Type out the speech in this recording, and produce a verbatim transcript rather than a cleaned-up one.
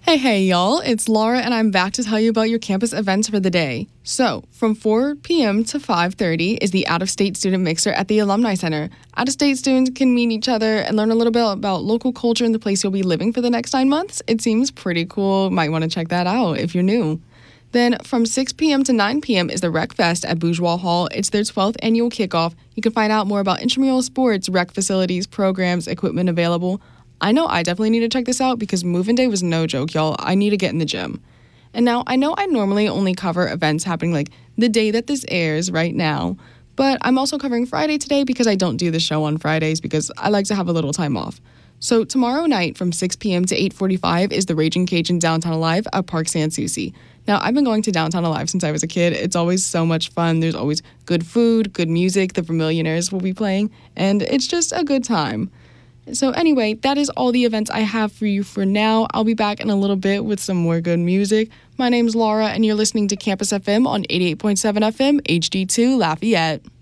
Hey, hey, y'all. It's Laura, and I'm back to tell you about your campus events for the day. So, from four p.m. to five thirty is the Out-of-State Student Mixer at the Alumni Center. Out-of-state students can meet each other and learn a little bit about local culture in the place you'll be living for the next nine months. It seems pretty cool. Might want to check that out if you're new. Then, from six p.m. to nine p.m. is the Rec Fest at Bourgeois Hall. It's their twelfth annual kickoff. You can find out more about intramural sports, rec facilities, programs, equipment available. I know I definitely need to check this out because move-in day was no joke, y'all. I need to get in the gym. And now, I know I normally only cover events happening like the day that this airs right now, but I'm also covering Friday today because I don't do the show on Fridays because I like to have a little time off. So tomorrow night from six p.m. to eight forty-five is the Raging Cajun Downtown Alive at Park Sans Souci. Now, I've been going to Downtown Alive since I was a kid. It's always so much fun. There's always good food, good music. The Vermillionaires will be playing, and it's just a good time. So anyway, that is all the events I have for you for now. I'll be back in a little bit with some more good music. My name's Laura, and you're listening to Campus F M on eighty-eight point seven F M, H D two Lafayette.